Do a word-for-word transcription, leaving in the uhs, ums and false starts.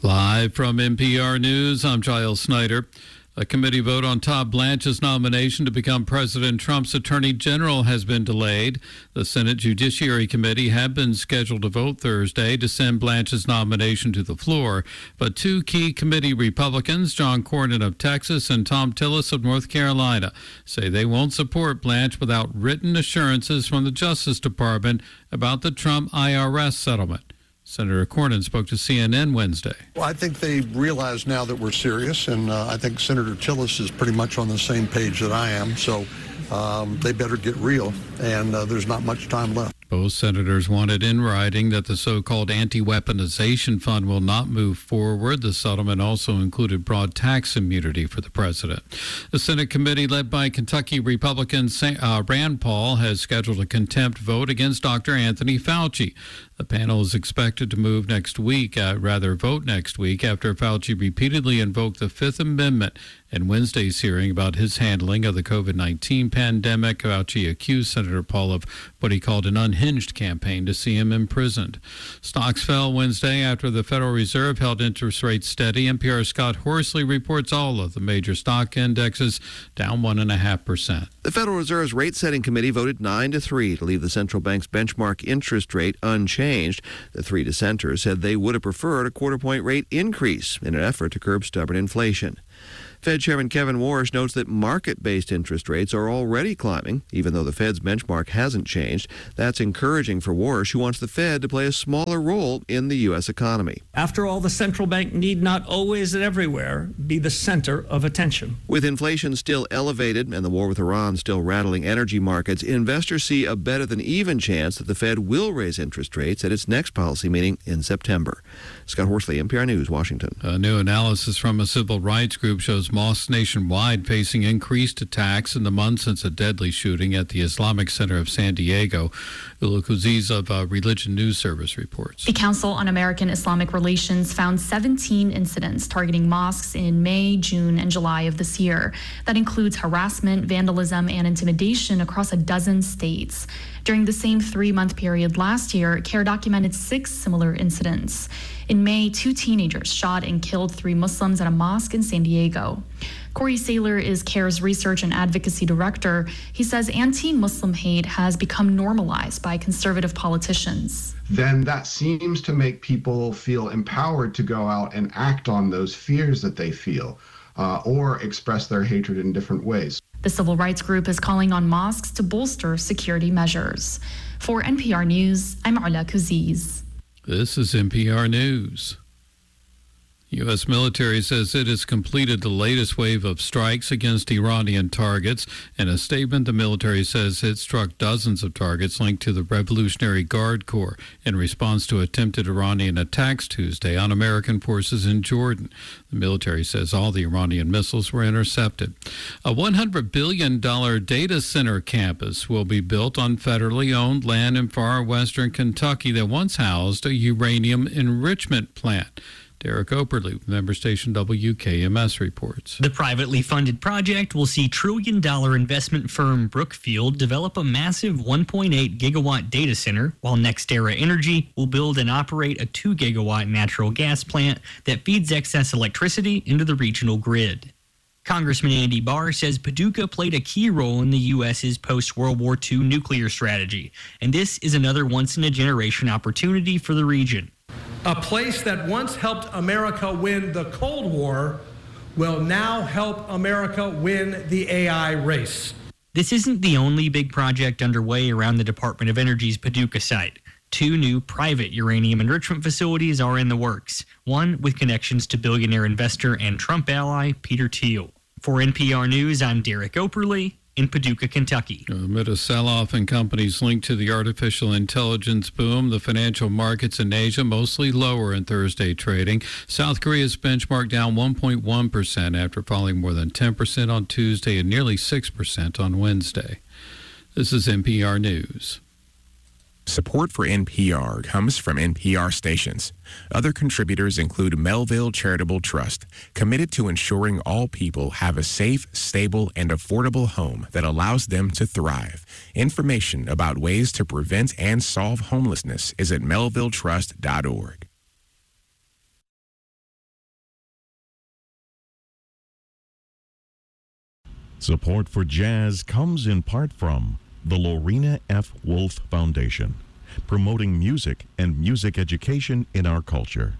Live from N P R News, I'm Giles Snyder. A committee vote on Todd Blanche's nomination to become President Trump's Attorney General has been delayed. The Senate Judiciary Committee had been scheduled to vote Thursday to send Blanche's nomination to the floor, but two key committee Republicans, John Cornyn of Texas and Thom Tillis of North Carolina, say they won't support Blanche without written assurances from the Justice Department about the Trump I R S settlement. Senator Cornyn spoke to C N N Wednesday. Well, I think they realize now that we're serious, and uh, I think Senator Tillis is pretty much on the same page that I am, so um, they better get real, and uh, there's not much time left. Both senators wanted in writing that the so-called anti-weaponization fund will not move forward. The settlement also included broad tax immunity for the president. The Senate committee led by Kentucky Republican uh, Rand Paul has scheduled a contempt vote against Doctor Anthony Fauci. The panel is expected to move next week, uh, rather vote next week, after Fauci repeatedly invoked the Fifth Amendment in Wednesday's hearing about his handling of the COVID nineteen pandemic. Fauci accused Senator Paul of what he called an unhinged campaign to see him imprisoned. Stocks fell Wednesday after the Federal Reserve held interest rates steady. N P R's Scott Horsley reports all of the major stock indexes down one point five percent. The Federal Reserve's rate-setting committee voted nine to three to leave the central bank's benchmark interest rate unchanged. The three dissenters said they would have preferred a quarter-point rate increase in an effort to curb stubborn inflation. Fed Chairman Kevin Warsh notes that market-based interest rates are already climbing, even though the Fed's benchmark hasn't changed. That's encouraging for Warsh, who wants the Fed to play a smaller role in the U S economy. After all, the central bank need not always and everywhere be the center of attention. With inflation still elevated and the war with Iran still rattling energy markets, investors see a better than even chance that the Fed will raise interest rates at its next policy meeting in September. Scott Horsley, N P R News, Washington. A new analysis from a civil rights group shows mosques nationwide facing increased attacks in the months since a deadly shooting at the Islamic Center of San Diego. Ula Kuziz of uh, Religion News Service reports. The Council on American Islamic Relations found seventeen incidents targeting mosques in May, June, and July of this year. That includes harassment, vandalism, and intimidation across a dozen states. During the same three-month period last year, CARE documented six similar incidents. In May, two teenagers shot and killed three Muslims at a mosque in San Diego. Corey Saylor is CARE's research and advocacy director. He says anti-Muslim hate has become normalized by conservative politicians. Then that seems to make people feel empowered to go out and act on those fears that they feel, uh, or express their hatred in different ways. The civil rights group is calling on mosques to bolster security measures. For N P R News, I'm Ula Kuziz. This is N P R News. U S military says it has completed the latest wave of strikes against Iranian targets. In a statement, the military says it struck dozens of targets linked to the Revolutionary Guard Corps in response to attempted Iranian attacks Tuesday on American forces in Jordan. The military says all the Iranian missiles were intercepted. A one hundred billion dollars data center campus will be built on federally owned land in far western Kentucky that once housed a uranium enrichment plant. Derek Operly, member station W K M S reports. The privately funded project will see trillion-dollar investment firm Brookfield develop a massive one point eight gigawatt data center, while NextEra Energy will build and operate a two gigawatt natural gas plant that feeds excess electricity into the regional grid. Congressman Andy Barr says Paducah played a key role in the U S's post-World War Two nuclear strategy, and this is another once-in-a-generation opportunity for the region. A place that once helped America win the Cold War will now help America win the A I race. This isn't the only big project underway around the Department of Energy's Paducah site. Two new private uranium enrichment facilities are in the works, one with connections to billionaire investor and Trump ally Peter Thiel. For N P R News, I'm Derek Operly in Paducah, Kentucky. Amid a sell-off in companies linked to the artificial intelligence boom, the financial markets in Asia mostly lower in Thursday trading. South Korea's benchmark down one point one percent after falling more than ten percent on Tuesday and nearly six percent on Wednesday. This is N P R News. Support for N P R comes from N P R stations. Other contributors include Melville Charitable Trust, committed to ensuring all people have a safe, stable, and affordable home that allows them to thrive. Information about ways to prevent and solve homelessness is at melville trust dot org. Support for jazz comes in part from the Lorena F. Wolf Foundation, promoting music and music education in our culture.